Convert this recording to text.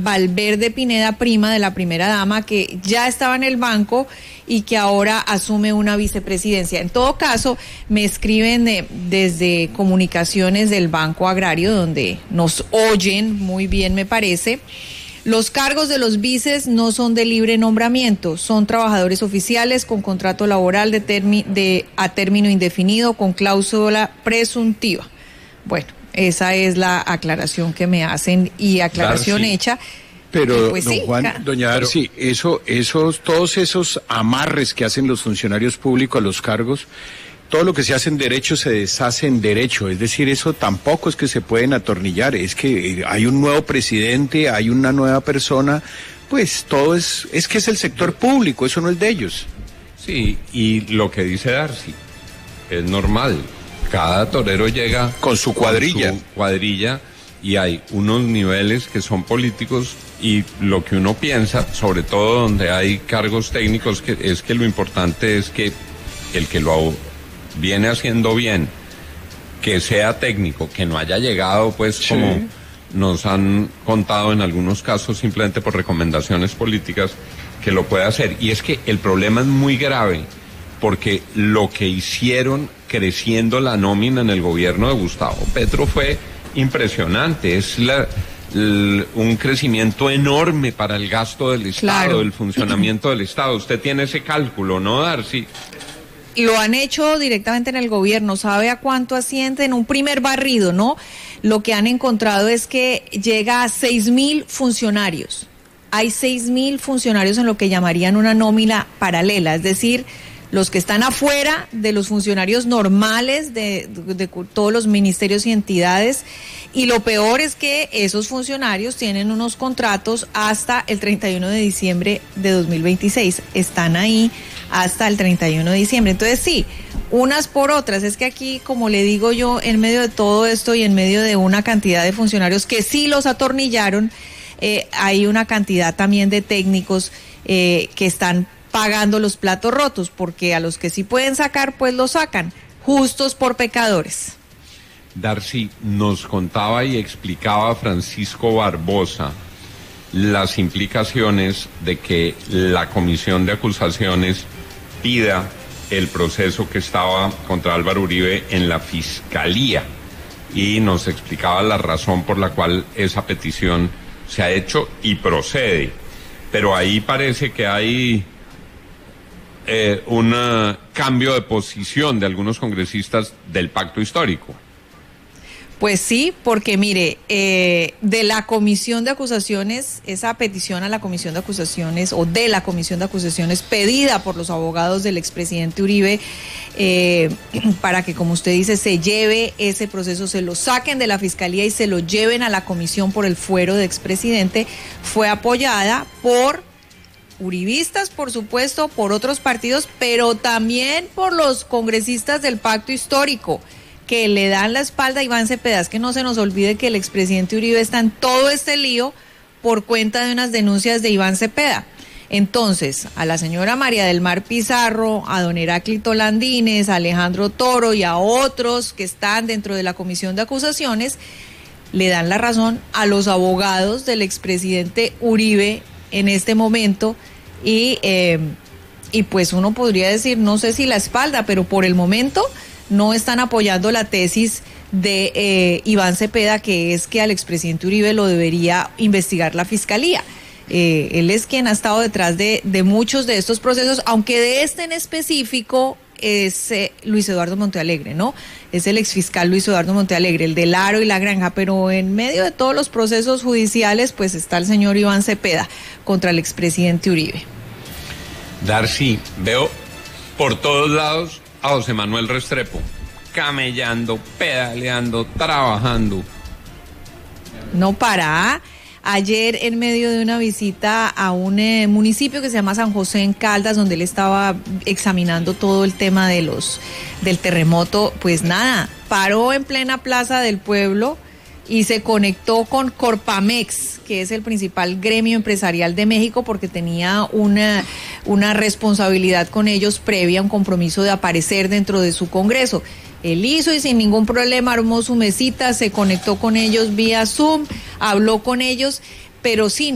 Valverde Pineda, prima de la primera dama, que ya estaba en el banco y que ahora asume una vicepresidencia. En todo caso, me escriben desde Comunicaciones del Banco Agrario, donde nos oyen muy bien, me parece. Los cargos de los vices no son de libre nombramiento, son trabajadores oficiales con contrato laboral a término indefinido con cláusula presuntiva. Bueno, esa es la aclaración que me hacen y aclaración Darcy, hecha. Pero, pues don sí, Juan, doña Darcy, todos esos amarres que hacen los funcionarios públicos a los cargos, todo lo que se hace en derecho se deshace en derecho, es decir, eso tampoco es que se pueden atornillar, es que hay un nuevo presidente, hay una nueva persona, pues todo es que es el sector público, eso no es de ellos. Sí, y lo que dice Darcy, es normal, cada torero llega con su cuadrilla. Y hay unos niveles que son políticos y lo que uno piensa, sobre todo donde hay cargos técnicos, es que lo importante es que el que lo viene haciendo bien, que sea técnico, que no haya llegado pues sí, como nos han contado en algunos casos simplemente por recomendaciones políticas, que lo pueda hacer. Y es que el problema es muy grave porque lo que hicieron creciendo la nómina en el gobierno de Gustavo Petro fue impresionante, es un crecimiento enorme para el gasto del Estado, claro, el funcionamiento del Estado. Usted tiene ese cálculo, ¿no, Darcy? Lo han hecho directamente en el gobierno, ¿sabe a cuánto asciende? En un primer barrido, ¿no? Lo que han encontrado es que llega a 6,000 funcionarios. Hay 6,000 funcionarios en lo que llamarían una nómina paralela, es decir, los que están afuera de los funcionarios normales de todos los ministerios y entidades, y lo peor es que esos funcionarios tienen unos contratos hasta el 31 de diciembre de 2026, están ahí hasta el 31 de diciembre, entonces sí, unas por otras, es que aquí, como le digo yo, en medio de todo esto y en medio de una cantidad de funcionarios que sí los atornillaron, hay una cantidad también de técnicos que están pagando los platos rotos, porque a los que sí pueden sacar, pues los sacan, justos por pecadores. Darcy, nos contaba y explicaba Francisco Barbosa las implicaciones de que la comisión de acusaciones pida el proceso que estaba contra Álvaro Uribe en la Fiscalía, y nos explicaba la razón por la cual esa petición se ha hecho y procede, pero ahí parece que hay un cambio de posición de algunos congresistas del pacto histórico. Pues sí, porque mire, de la comisión de acusaciones, esa petición a la comisión de acusaciones o de la comisión de acusaciones pedida por los abogados del expresidente Uribe, para que, como usted dice, se lleve ese proceso, se lo saquen de la fiscalía y se lo lleven a la comisión por el fuero de expresidente, fue apoyada por uribistas, por supuesto, por otros partidos, pero también por los congresistas del pacto histórico, que le dan la espalda a Iván Cepeda. Es que no se nos olvide que el expresidente Uribe está en todo este lío por cuenta de unas denuncias de Iván Cepeda. Entonces, a la señora María del Mar Pizarro, a don Heráclito Landines, a Alejandro Toro y a otros que están dentro de la comisión de acusaciones, le dan la razón a los abogados del expresidente Uribe en este momento y pues uno podría decir, no sé si la espalda, pero por el momento no están apoyando la tesis de Iván Cepeda, que es que al expresidente Uribe lo debería investigar la fiscalía. Él es quien ha estado detrás de muchos de estos procesos, aunque de este en específico es Luis Eduardo Montealegre, ¿no? Es el exfiscal Luis Eduardo Montealegre, el del Aro y la Granja, pero en medio de todos los procesos judiciales, pues está el señor Iván Cepeda contra el expresidente Uribe. Darcy, veo por todos lados a José Manuel Restrepo, camellando, pedaleando, trabajando. No para. Ayer, en medio de una visita a un municipio que se llama San José en Caldas, donde él estaba examinando todo el tema del terremoto, pues nada, paró en plena plaza del pueblo y se conectó con Corpamex, que es el principal gremio empresarial de México, porque tenía una responsabilidad con ellos previa, un compromiso de aparecer dentro de su congreso. Él hizo y sin ningún problema armó su mesita, se conectó con ellos vía Zoom, habló con ellos, pero sí,